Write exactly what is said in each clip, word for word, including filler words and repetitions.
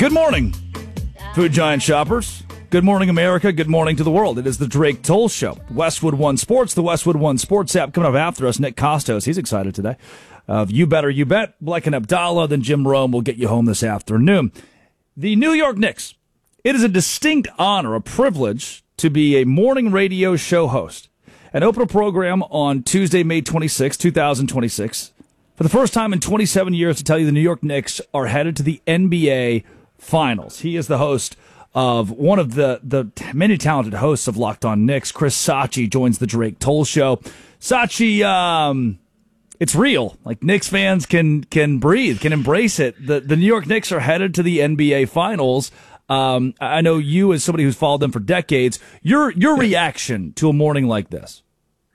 Good morning, Food Giant shoppers. Good morning, America. Good morning to the world. It is the Drake Toll Show. Westwood One Sports, the Westwood One Sports app coming up after us. Nick Costos, he's excited today. Uh, you better, you bet. Black and Abdallah, then Jim Rome will get you home this afternoon. The New York Knicks. It is a distinct honor, a privilege to be a morning radio show host and open a program on Tuesday, May twenty-sixth, twenty twenty-six. For the first time in twenty-seven years to tell you the New York Knicks are headed to the N B A Finals. He is the host of one of the, the many talented hosts of Locked On Knicks. Chris Sachi joins the Drake Toll Show. Sachi, um, it's real. Like, Knicks fans can can breathe, can embrace it. The the New York Knicks are headed to the N B A Finals. Um, I know you, as somebody who's followed them for decades, your your reaction to a morning like this.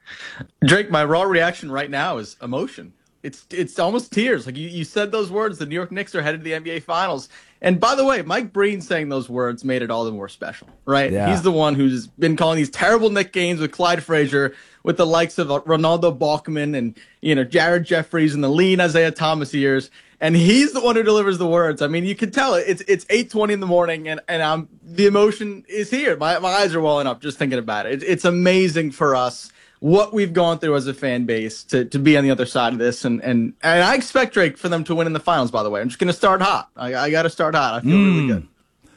Drake, my raw reaction right now is emotion. It's it's almost tears. Like, you, you said those words, the New York Knicks are headed to the N B A Finals. And by the way, Mike Breen saying those words made it all the more special, right? Yeah. He's the one who's been calling these terrible Knick games with Clyde Frazier, with the likes of Ronaldo Balkman and, you know, Jared Jeffries and the lean Isaiah Thomas years. And he's the one who delivers the words. I mean, you can tell it. It's it's eight twenty in the morning, and and I'm the emotion is here. My my eyes are welling up just thinking about it. it it's amazing for us what we've gone through as a fan base to, to be on the other side of this. And, and, and I expect Drake for them to win in the finals, by the way. I'm just going to start hot. I, I got to start hot. I feel mm. really good.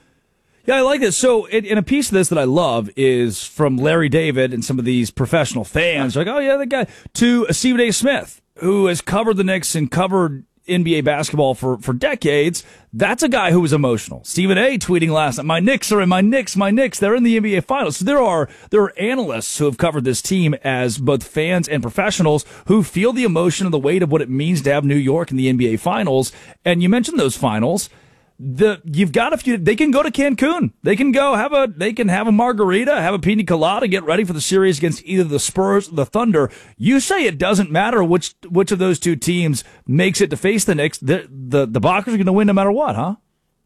Yeah, I like this. So, in, in a piece of this that I love is from Larry David and some of these professional fans. Like, oh, yeah, that guy. To Stephen A. Smith, who has covered the Knicks and covered N B A basketball for, for decades. That's a guy who was emotional. Stephen A. tweeting last night, my Knicks are in, my Knicks, my Knicks, they're in the N B A Finals. So there are there are analysts who have covered this team as both fans and professionals who feel the emotion and the weight of what it means to have New York in the N B A Finals. And you mentioned those finals. The you've got a few. They can go to Cancun. They can go have a. They can have a margarita, have a pina colada, get ready for the series against either the Spurs or the Thunder. You say it doesn't matter which which of those two teams makes it to face the Knicks. The the the Bockers are going to win no matter what, huh?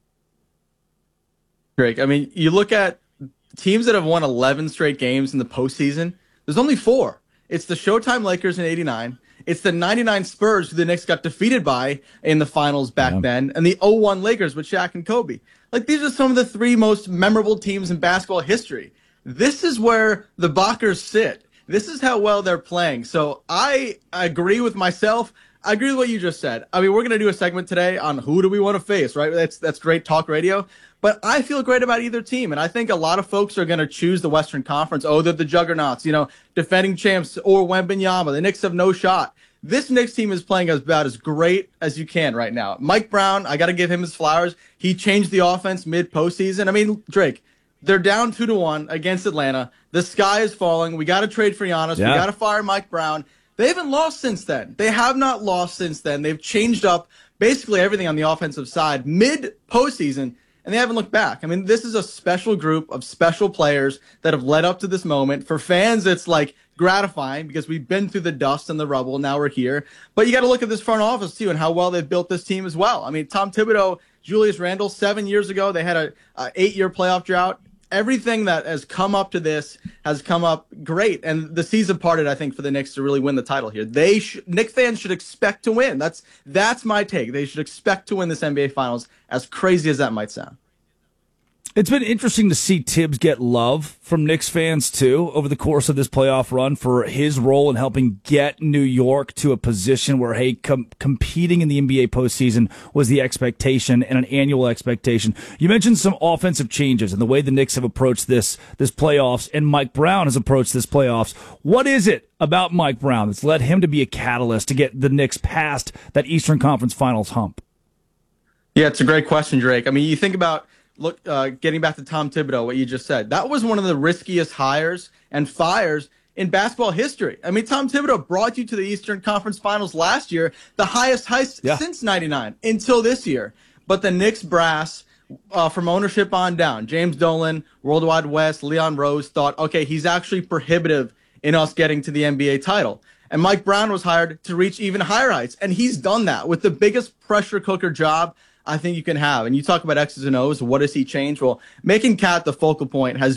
Drake, I mean, you look at teams that have won eleven straight games in the postseason. There's only four. It's the Showtime Lakers in eighty-nine. It's the ninety-nine Spurs who the Knicks got defeated by in the finals back yeah. then, and the oh one Lakers with Shaq and Kobe. Like, these are some of the three most memorable teams in basketball history. This is where the Bockers sit. This is how well they're playing. So I agree with myself. I agree with what you just said. I mean, we're going to do a segment today on who do we want to face, right? That's that's great talk radio. But I feel great about either team, and I think a lot of folks are going to choose the Western Conference. Oh, they're the juggernauts, you know, defending champs, or Wembanyama. The Knicks have no shot. This Knicks team is playing about as great as you can right now. Mike Brown, I got to give him his flowers. He changed the offense mid-postseason. I mean, Drake, they're down two to one against Atlanta. The sky is falling. We got to trade for Giannis. Yeah. We got to fire Mike Brown. They haven't lost since then. They have not lost since then. They've changed up basically everything on the offensive side mid-postseason, and they haven't looked back. I mean, this is a special group of special players that have led up to this moment. For fans, it's like gratifying because we've been through the dust and the rubble. Now we're here. But you got to look at this front office, too, and how well they've built this team as well. I mean, Tom Thibodeau, Julius Randle, seven years ago, they had a, a eight-year playoff drought. Everything that has come up to this has come up great, and the season parted, I think, for the Knicks to really win the title here. They sh- Knicks fans should expect to win. That's that's my take. They should expect to win this N B A Finals, as crazy as that might sound. It's been interesting to see Tibbs get love from Knicks fans, too, over the course of this playoff run for his role in helping get New York to a position where, hey, com- competing in the N B A postseason was the expectation and an annual expectation. You mentioned some offensive changes and the way the Knicks have approached this, this playoffs, and Mike Brown has approached this playoffs. What is it about Mike Brown that's led him to be a catalyst to get the Knicks past that Eastern Conference Finals hump? Yeah, it's a great question, Drake. I mean, you think about Look, uh, getting back to Tom Thibodeau, what you just said, that was one of the riskiest hires and fires in basketball history. I mean, Tom Thibodeau brought you to the Eastern Conference Finals last year, the highest heist yeah. since ninety-nine until this year. But the Knicks brass, uh, from ownership on down, James Dolan, Worldwide West, Leon Rose, thought, okay, he's actually prohibitive in us getting to the N B A title. And Mike Brown was hired to reach even higher heights, and he's done that with the biggest pressure cooker job I think you can have. And you talk about X's and O's. What does he change? Well, making Cat the focal point has